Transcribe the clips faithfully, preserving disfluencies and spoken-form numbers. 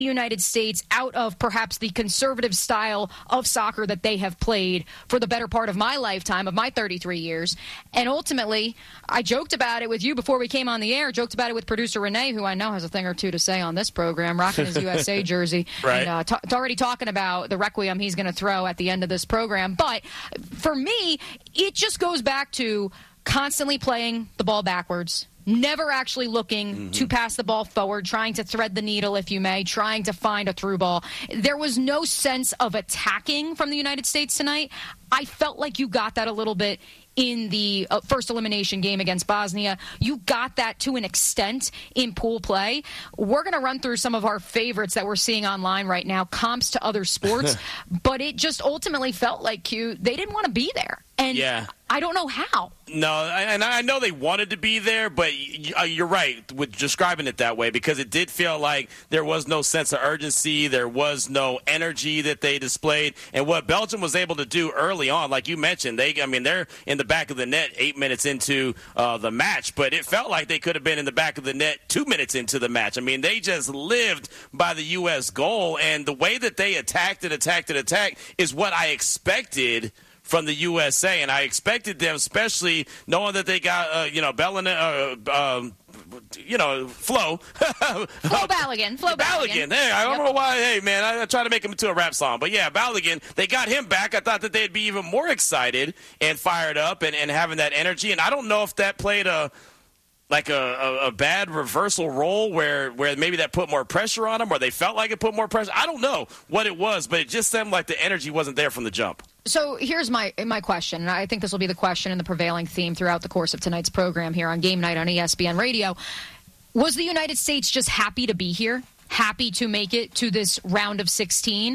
United States out of perhaps the conservative style of soccer that they have played for the better part of my lifetime, of my thirty-three years. And ultimately, I joked about it with you before we came on the air, joked about it with producer Renee, who I know has a thing or two to say on this program, rocking his U S A jersey. Right. And uh, t- already talking about the requiem he's going to throw at the end of this program. But for me, it just goes back to constantly playing the ball backwards, never actually looking mm-hmm. to pass the ball forward, trying to thread the needle, if you may, trying to find a through ball. There was no sense of attacking from the United States tonight. I felt like you got that a little bit in the uh, first elimination game against Bosnia. You got that to an extent in pool play. We're going to run through some of our favorites that we're seeing online right now, comps to other sports, but it just ultimately felt like, Q, they didn't want to be there. And yeah. I don't know how. No, and I know they wanted to be there, but you're right with describing it that way, because it did feel like there was no sense of urgency. There was no energy that they displayed. And what Belgium was able to do early on, like you mentioned, they, I mean, they're in the back of the net eight minutes into uh, the match, but it felt like they could have been in the back of the net two minutes into the match. I mean, they just lived by the U S goal, and the way that they attacked and attacked and attacked is what I expected from the U S A, and I expected them, especially knowing that they got, uh, you know, Bellin, uh, um, you know, Flo. Flo Balogun. Flo Balogun. Hey, I don't yep. know why. Hey, man, I, I try to make him into a rap song. But, yeah, Balogun, they got him back. I thought that they'd be even more excited and fired up and, and having that energy. And I don't know if that played a – like a, a, a bad reversal role where, where maybe that put more pressure on them, or they felt like it put more pressure. I don't know what it was, but it just seemed like the energy wasn't there from the jump. So here's my my question, and I think this will be the question and the prevailing theme throughout the course of tonight's program here on Game Night on E S P N Radio. Was the United States just happy to be here, happy to make it to this round of sixteen,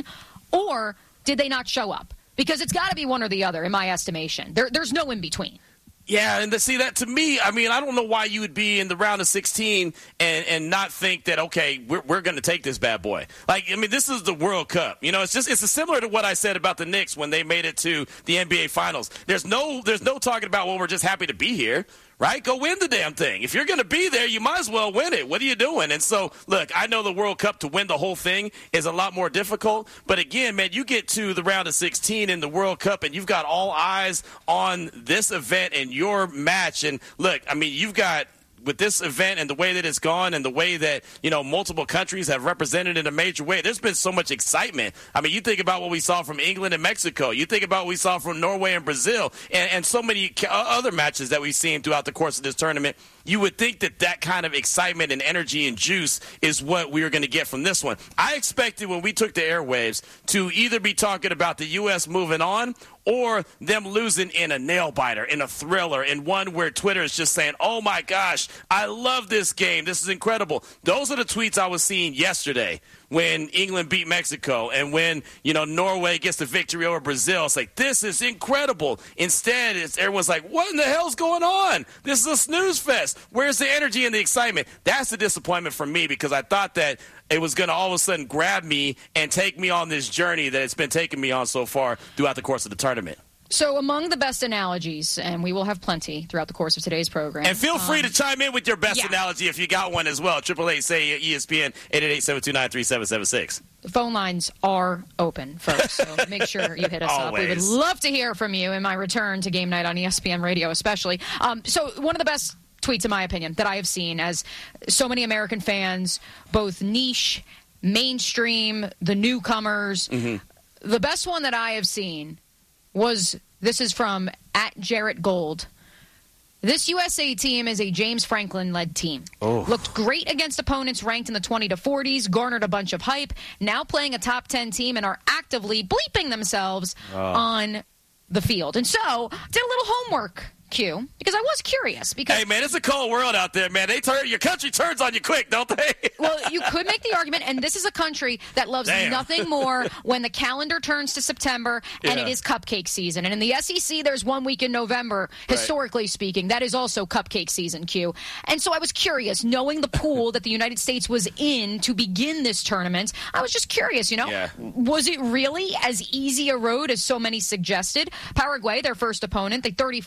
or did they not show up? Because it's got to be one or the other, in my estimation. There, there's no in between. Yeah, and to see that, to me, I mean, I don't know why you would be in the round of sixteen and, and not think that, okay, we're, we're going to take this bad boy. Like, I mean, this is the World Cup. You know, it's just it's similar to what I said about the Knicks when they made it to the N B A Finals. There's no there's no talking about, well, we're just happy to be here. Right? Go win the damn thing. If you're going to be there, you might as well win it. What are you doing? And so, look, I know the World Cup, to win the whole thing is a lot more difficult. But again, man, you get to the round of sixteen in the World Cup, and you've got all eyes on this event and your match. And look, I mean, you've got, with this event and the way that it's gone and the way that, you know, multiple countries have represented in a major way, there's been so much excitement. I mean, you think about what we saw from England and Mexico. You think about what we saw from Norway and Brazil, and, and so many other matches that we've seen throughout the course of this tournament. You would think that that kind of excitement and energy and juice is what we were going to get from this one. I expected when we took the airwaves to either be talking about the U S moving on or them losing in a nail-biter, in a thriller, in one where Twitter is just saying, oh, my gosh, I love this game. This is incredible. Those are the tweets I was seeing yesterday when England beat Mexico and when, you know, Norway gets the victory over Brazil. It's like, this is incredible. Instead, it's, everyone's like, what in the hell's going on? This is a snooze fest. Where's the energy and the excitement? That's the disappointment for me, because I thought that it was going to all of a sudden grab me and take me on this journey that it's been taking me on so far throughout the course of the tournament. So among the best analogies, and we will have plenty throughout the course of today's program. And feel free um, to chime in with your best yeah. analogy if you got one as well. Triple eight say E S P N, eight eight eight, seven two nine, three seven seven six. The phone lines are open, folks, so make sure you hit us up. We would love to hear from you in my return to Game Night on E S P N Radio especially. Um, so one of the best tweets, in my opinion, that I have seen, as so many American fans, both niche, mainstream, the newcomers, mm-hmm. the best one that I have seen was, this is from at Jarrett Gold. This U S A team is a James Franklin-led team. Oh. Looked great against opponents ranked in the twenty to forties, garnered a bunch of hype, now playing a top ten team and are actively bleeping themselves oh. on the field. And so, did a little homework, Q, because I was curious. Because hey, man, it's a cold world out there, man. They turn Your country turns on you quick, don't they? Well, you could make the argument, and this is a country that loves Damn. nothing more when the calendar turns to September and yeah. it is cupcake season. And in the S E C, there's one week in November, historically right. speaking, that is also cupcake season, Q. And so I was curious, knowing the pool that the United States was in to begin this tournament, I was just curious, you know, yeah. was it really as easy a road as so many suggested? Paraguay, their first opponent, the thirty-fourth ranked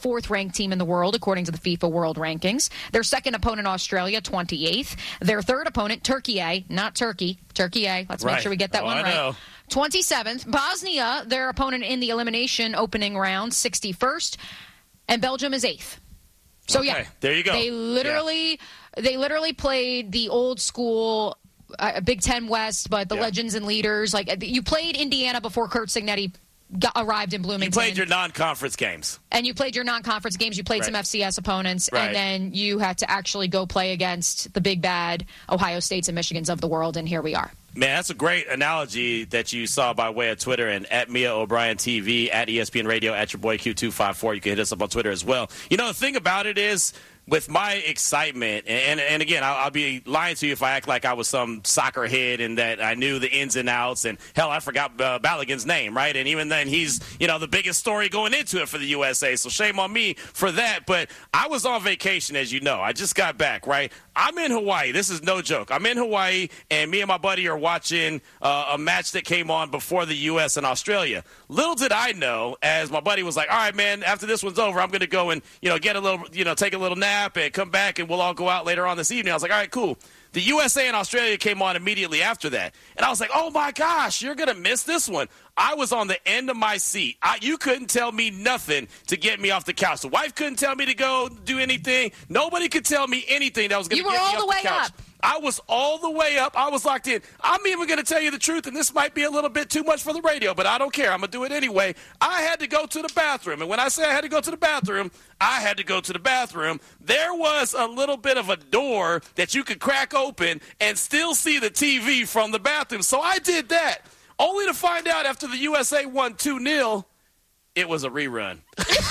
ranked team in the world, according to the FIFA World Rankings. Their second opponent, Australia, twenty-eighth. Their third opponent, Turkey A, not Turkey, Turkey A. Let's right. make sure we get that oh, one I right. Know. twenty-seventh. Bosnia, their opponent in the elimination opening round, sixty-first. And Belgium is eighth. So, okay. yeah. There you go. They literally, yeah. they literally played the old school uh, Big Ten West, but the yeah. legends and leaders. Like, you played Indiana before Kurt Signetti got, arrived in Bloomington. You played your non-conference games. And you played your non-conference games. You played right. some F C S opponents. Right. And then you had to actually go play against the big bad Ohio States and Michigans of the world, and here we are. Man, that's a great analogy that you saw by way of Twitter and at Mia O'Brien T V, at E S P N Radio, at your boy Q two five four. You can hit us up on Twitter as well. You know, the thing about it is, with my excitement, and, and again, I'll, I'll be lying to you if I act like I was some soccer head and that I knew the ins and outs. And, hell, I forgot uh, Balogun's name, right? And even then, he's, you know, the biggest story going into it for the U S A. So shame on me for that. But I was on vacation, as you know. I just got back, right? I'm in Hawaii. This is no joke. I'm in Hawaii, and me and my buddy are watching uh, a match that came on before the U S and Australia. Little did I know, as my buddy was like, all right, man, after this one's over, I'm going to go and, you know, get a little, you know, take a little nap and come back, and we'll all go out later on this evening. I was like, all right, cool. The U S A and Australia came on immediately after that. And I was like, oh, my gosh, you're going to miss this one. I was on the end of my seat. I, you couldn't tell me nothing to get me off the couch. The wife couldn't tell me to go do anything. Nobody could tell me anything that was going to get me off the couch. You were all the way up. I was all the way up. I was locked in. I'm even going to tell you the truth, and this might be a little bit too much for the radio, but I don't care. I'm going to do it anyway. I had to go to the bathroom, and when I say I had to go to the bathroom, I had to go to the bathroom. There was a little bit of a door that you could crack open and still see the T V from the bathroom. So I did that, only to find out after the U S A won two nil, it was a rerun.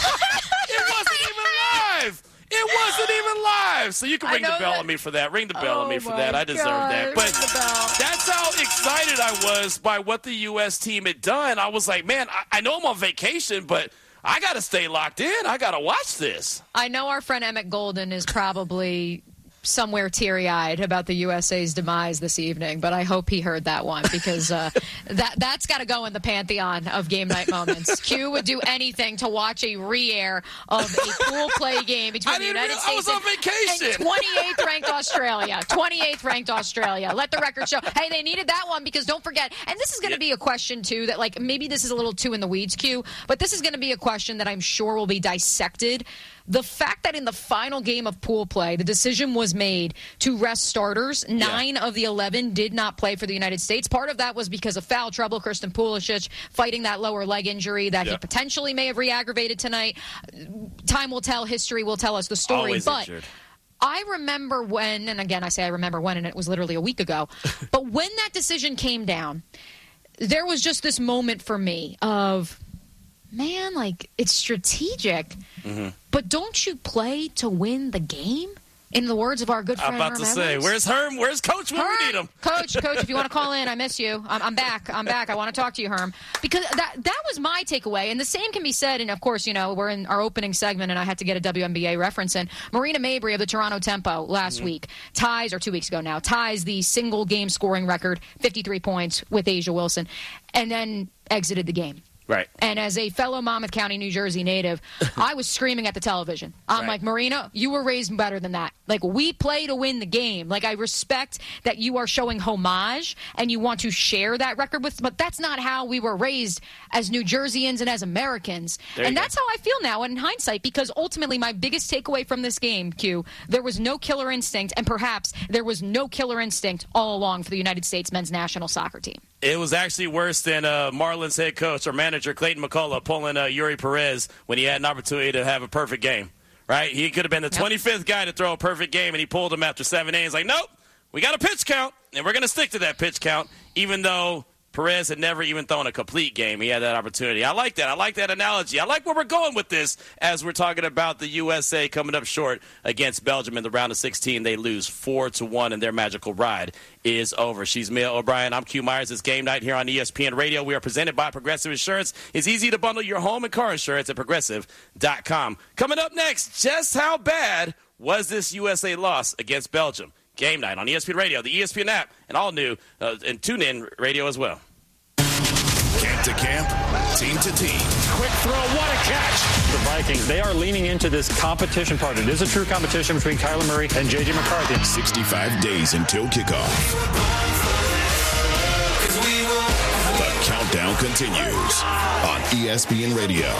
It wasn't even live. It wasn't even live. So you can ring the bell that. on me for that. Ring the bell oh on me for that. I deserve God. that. But that's how excited I was by what the U S team had done. I was like, man, I, I know I'm on vacation, but I got to stay locked in. I got to watch this. I know our friend Emmett Golden is probably somewhere teary-eyed about the U S A's demise this evening, but I hope he heard that one, because uh, that, that's got to go in the pantheon of game night moments. Q would do anything to watch a re-air of a pool play game between the United real, States I was on vacation. and twenty-eighth ranked Australia. twenty-eighth ranked Australia. Let the record show. Hey, they needed that one, because don't forget, and this is going to yeah. be a question, too, that like maybe this is a little too in the weeds, Q, but this is going to be a question that I'm sure will be dissected. The fact that in the final game of pool play, the decision was made to rest starters. Nine yeah. of the eleven did not play for the United States. Part of that was because of foul trouble. Christian Pulisic fighting that lower leg injury that yeah. he potentially may have re-aggravated tonight. Time will tell. History will tell us the story. Always but injured. I remember when, and again, I say I remember when, and it was literally a week ago, but when that decision came down, there was just this moment for me of, man, like, it's strategic, mm-hmm. but don't you play to win the game? In the words of our good friend I'm about Herm to say, Edwards. where's Herm? Where's Coach when Herm? we need him? Coach, Coach, if you want to call in, I miss you. I'm, I'm back. I'm back. I want to talk to you, Herm. Because that that was my takeaway. And the same can be said, and of course, you know, we're in our opening segment, and I had to get a W N B A reference in. Marina Mabrey of the Toronto Tempo last mm-hmm. week ties, or two weeks ago now, ties the single game scoring record, fifty-three points with A'ja Wilson, and then exited the game. Right. And as a fellow Monmouth County, New Jersey native, I was screaming at the television. I'm right. like, Marina, you were raised better than that. Like, we play to win the game. Like, I respect that you are showing homage and you want to share that record with, but that's not how we were raised as New Jerseyans and as Americans. And that's go. how I feel now in hindsight, because ultimately my biggest takeaway from this game, Q, there was no killer instinct, and perhaps there was no killer instinct all along for the United States men's national soccer team. It was actually worse than uh, Marlins head coach or manager Clayton McCullough pulling uh, Yuri Perez when he had an opportunity to have a perfect game, right? He could have been the twenty-fifth guy to throw a perfect game, and he pulled him after seven innings. Like, nope, we got a pitch count, and we're going to stick to that pitch count, even though Perez had never even thrown a complete game. He had that opportunity. I like that. I like that analogy. I like where we're going with this as we're talking about the U S A coming up short against Belgium in the round of sixteen. They lose four to one, and their magical ride is over. She's Mia O'Brien. I'm Q Myers. It's Game Night here on E S P N Radio. We are presented by Progressive Insurance. It's easy to bundle your home and car insurance at progressive dot com. Coming up next, just how bad was this U S A loss against Belgium? Game Night on E S P N Radio, the E S P N app, and all new uh, and tune-in radio as well. Camp to camp, team to team. Quick throw, what a catch. The Vikings, they are leaning into this competition part. It is a true competition between Kyler Murray and J J McCarthy. sixty-five days until kickoff. The countdown continues on E S P N Radio.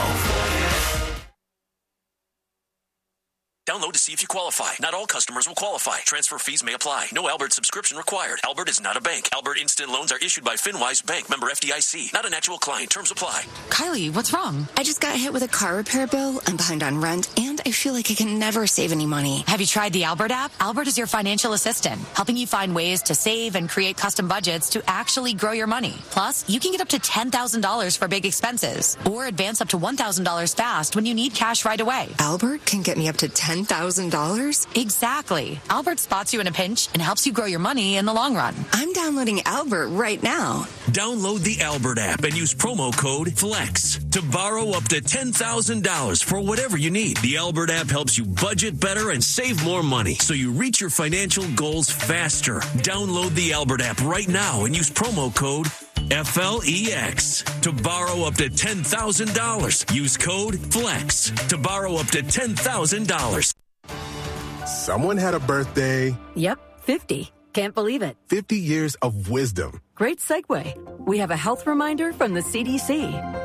Download to see if you qualify. Not all customers will qualify. Transfer fees may apply. No Albert subscription required. Albert is not a bank. Albert Instant Loans are issued by FinWise Bank, member F D I C. Not an actual client. Terms apply. Kylie, what's wrong? I just got hit with a car repair bill. I'm behind on rent, and I feel like I can never save any money. Have you tried the Albert app? Albert is your financial assistant, helping you find ways to save and create custom budgets to actually grow your money. Plus, you can get up to ten thousand dollars for big expenses, or advance up to one thousand dollars fast when you need cash right away. Albert can get me up to ten thousand dollars? Exactly. Albert spots you in a pinch and helps you grow your money in the long run. I'm downloading Albert right now. Download the Albert app and use promo code FLEX to borrow up to ten thousand dollars for whatever you need. The Albert app helps you budget better and save more money so you reach your financial goals faster. Download the Albert app right now and use promo code F L E X to borrow up to ten thousand dollars. Use code FLEX to borrow up to ten thousand dollars. Someone had a birthday. Yep, fifty. Can't believe it. fifty years of wisdom. Great segue. We have a health reminder from the C D C.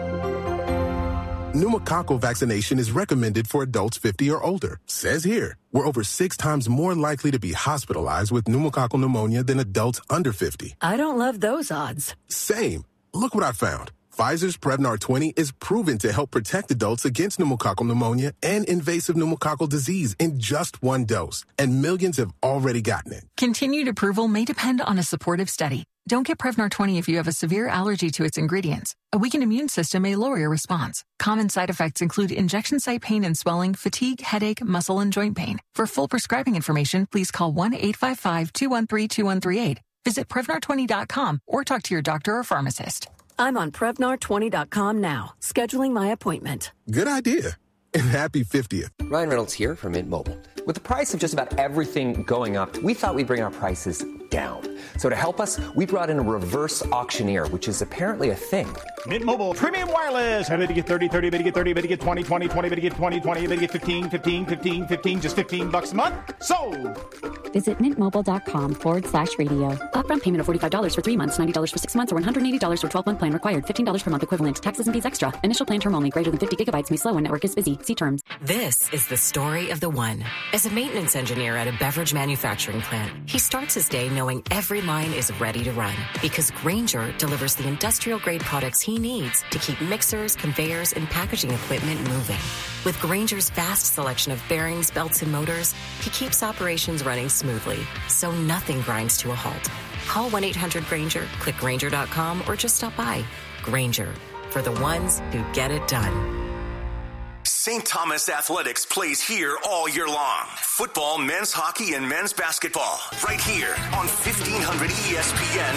Pneumococcal vaccination is recommended for adults fifty or older. Says here, we're over six times more likely to be hospitalized with pneumococcal pneumonia than adults under fifty. I don't love those odds. Same. Look what I found. Pfizer's Prevnar twenty is proven to help protect adults against pneumococcal pneumonia and invasive pneumococcal disease in just one dose. And millions have already gotten it. Continued approval may depend on a supportive study. Don't get Prevnar twenty if you have a severe allergy to its ingredients. A weakened immune system may lower your response. Common side effects include injection site pain and swelling, fatigue, headache, muscle, and joint pain. For full prescribing information, please call one eight five five, two one three, two one three eight. Visit Prevnar twenty dot com or talk to your doctor or pharmacist. I'm on Prevnar twenty dot com now, scheduling my appointment. Good idea. And happy fiftieth. Ryan Reynolds here from Mint Mobile. With the price of just about everything going up, we thought we'd bring our prices down. So to help us, we brought in a reverse auctioneer, which is apparently a thing. Mint Mobile Premium Wireless. How to get thirty, thirty, how to get thirty, how to get twenty, twenty, twenty, how to get twenty, twenty, how to get fifteen, fifteen, fifteen, fifteen, just fifteen bucks a month? Sold! Visit mintmobile.com forward slash radio. Upfront payment of forty-five dollars for three months, ninety dollars for six months, or one hundred eighty dollars for twelve-month plan required. fifteen dollars per month equivalent. Taxes and fees extra. Initial plan term only. Greater than fifty gigabytes may slow when network is busy. See terms. This is the story of the one. As a maintenance engineer at a beverage manufacturing plant, he starts his day knowing every line is ready to run because Grainger delivers the industrial-grade products he needs to keep mixers, conveyors, and packaging equipment moving. With Grainger's vast selection of bearings, belts, and motors, he keeps operations running smoothly, so nothing grinds to a halt. Call one eight hundred Grainger, click Grainger dot com, or just stop by. Grainger, for the ones who get it done. Saint Thomas Athletics plays here all year long. Football, men's hockey, and men's basketball. Right here on fifteen hundred E S P N.